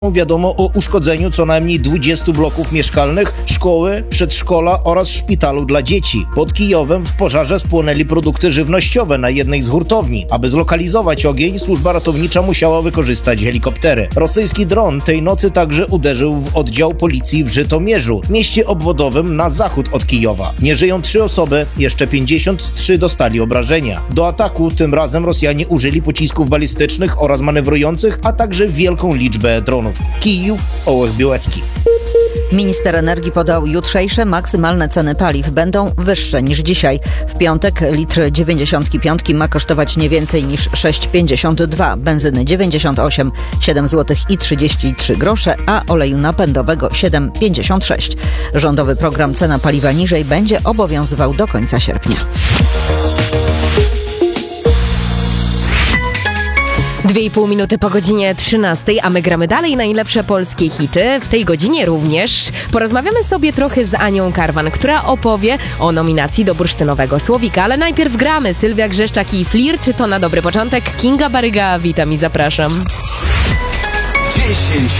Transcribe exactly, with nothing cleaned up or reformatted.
Wiadomo o uszkodzeniu co najmniej dwudziestu bloków mieszkalnych, szkoły, przedszkola oraz szpitalu dla dzieci. Pod Kijowem w pożarze spłonęli produkty żywnościowe na jednej z hurtowni. Aby zlokalizować ogień, służba ratownicza musiała wykorzystać helikoptery. Rosyjski dron tej nocy także uderzył w oddział policji w Żytomierzu, mieście obwodowym na zachód od Kijowa. Nie żyją trzy osoby, jeszcze pięćdziesiąt trzy dostali obrażenia. Do ataku tym razem Rosjanie użyli pocisków balistycznych oraz manewrujących, a także wielką liczbę dronów. Kijów, Ołech Białecki. Minister energii podał, jutrzejsze maksymalne ceny paliw będą wyższe niż dzisiaj. W piątek litr dziewięćdziesiątki piątki ma kosztować nie więcej niż sześć pięćdziesiąt dwa, benzyny dziewięćdziesiąt osiem, siedem złotych i trzydzieści trzy grosze, a oleju napędowego siedem pięćdziesiąt sześć. Rządowy program Cena paliwa niżej będzie obowiązywał do końca sierpnia. Dwie i pół minuty po godzinie trzynastej, a my gramy dalej najlepsze polskie hity. W tej godzinie również porozmawiamy sobie trochę z Anią Karwan, która opowie o nominacji do bursztynowego Słowika. Ale najpierw gramy. Sylwia Grzeszczak i Flirt to na dobry początek. Kinga Baryga, witam i zapraszam. dziesięć